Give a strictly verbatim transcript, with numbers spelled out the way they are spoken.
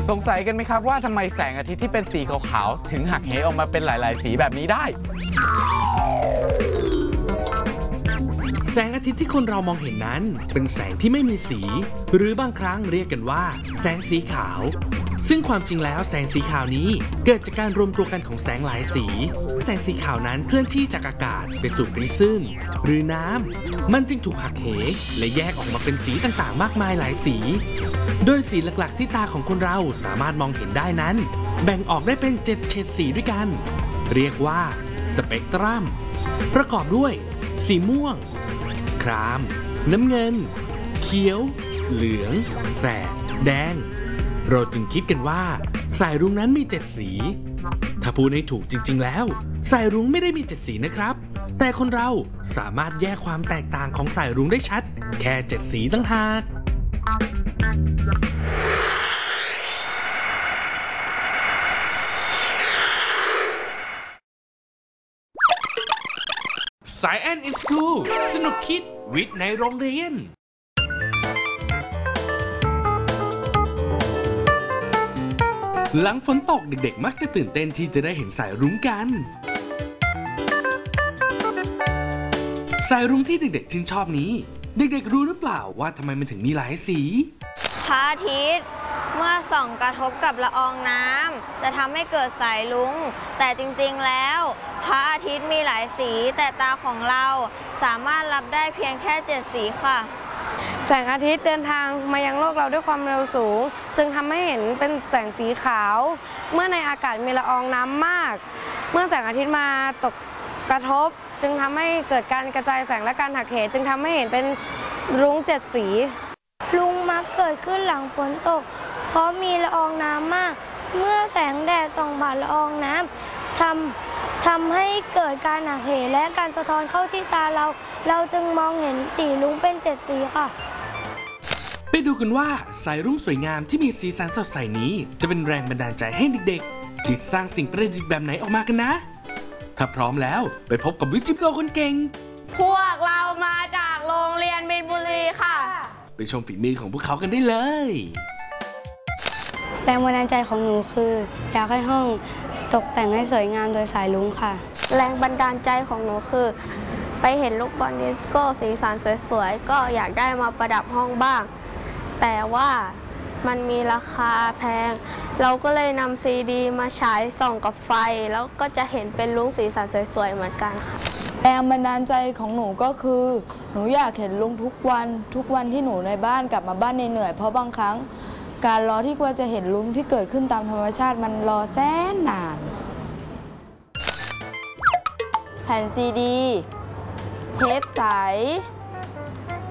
สงสัยกันไหมครับว่าทำไมแสงอาทิตย์ที่เป็นสีขาวๆถึงหักเหออกมาเป็นหลายๆสีแบบนี้ได้แสงอาทิตย์ที่คนเรามองเห็นนั้นเป็นแสงที่ไม่มีสีหรือบางครั้งเรียกกันว่าแสงสีขาวซึ่งความจริงแล้วแสงสีขาวนี้เกิดจากการรวมตัวกันของแสงหลายสีแสงสีขาวนั้นเคลื่อนที่จากอากาศไปสู่ปริซึมหรือน้ำมันจึงถูกหักเหและแยกออกมาเป็นสีต่างๆมากมายหลายสีโดยสีหลักๆที่ตาของคนเราสามารถมองเห็นได้นั้นแบ่งออกได้เป็นเจ็ดเฉดสีด้วยกันเรียกว่าสเปกตรัมประกอบด้วยสีม่วงครามน้ำเงินเขียวเหลืองแสดแดงเราจึงคิดกันว่าสายรุ้งนั้นมีเจ็ดสีถ้าพูดให้ถูกจริงๆแล้วสายรุ้งไม่ได้มีเจ็ดสีนะครับแต่คนเราสามารถแยกความแตกต่างของสายรุ้งได้ชัดแค่เจ็ดสีต่างหากสายแอนอินสคูลสนุกคิดวิทย์ในโรงเรียนหลังฝนตกเด็กๆมักจะตื่นเต้นที่จะได้เห็นสายรุ้งกันสายรุ้งที่เด็กๆชื่นชอบนี้เด็กๆรู้หรือเปล่าว่าทำไมมันถึงมีหลายสีพระอาทิตย์เมื่อส่องกระทบกับละอองน้ำจะทำให้เกิดสายรุ้งแต่จริงๆแล้วพระอาทิตย์มีหลายสีแต่ตาของเราสามารถรับได้เพียงแค่เจ็ดสีค่ะแสงอาทิตย์เดินทางมายังโลกเราด้วยความเร็วสูงจึงทำให้เห็นเป็นแสงสีขาวเมื่อในอากาศมีละอองน้ำมากเมื่อแสงอาทิตย์มาตกกระทบจึงทำให้เกิดการกระจายแสงและการหักเหจึงทำให้เห็นเป็นรุ้งเจ็ดสีรุ้งมักเกิดขึ้นหลังฝนตกเพราะมีละอองน้ำมากเมื่อแสงแดดส่องผ่านละอองน้ำทำทำให้เกิดการหักเหและการสะท้อนเข้าที่ตาเราเราจึงมองเห็นสีรุ้งเป็นเจ็ดสีค่ะไปดูกันว่าสายรุ้งสวยงามที่มีสีสันสดใสนี้จะเป็นแรงบันดาลใจให้เด็กๆคิดสร้างสิ่งประดิษฐ์แบบไหนออกมากันนะถ้าพร้อมแล้วไปพบกับวิจิโกคนเก่งพวกเรามาจากโรงเรียนมินบุรีค่ะไปชมฝีมือของพวกเขากันได้เลยแรงบันดาลใจของหนูคืออยากให้ห้องตกแต่งให้สวยงามโดยสายรุ้งค่ะแรงบันดาลใจของหนูคือไปเห็นลูกบอลดิสโก้สีสันสวยๆก็อยากได้มาประดับห้องบ้างแต่ว่ามันมีราคาแพงเราก็เลยนำซีดีมาฉายส่องกับไฟแล้วก็จะเห็นเป็นรุ้งสีสันสวยๆเหมือนกันค่ะแรงบันดาลใจของหนูก็คือหนูอยากเห็นลุงทุกวันทุกวันที่หนูในบ้านกลับมาบ้านเหนื่อยเพราะบางครั้งการรอที่กว่าจะเห็นลุงที่เกิดขึ้นตามธรรมชาติมันรอแสนนานแผ่นซีดีเทปใส